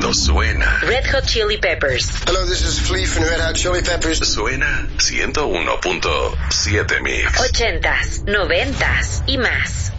Esto suena. Red Hot Chili Peppers. Hello, this is Flea from Red Hot Chili Peppers. Suena 101.7 Mix. 80s, 90s y más.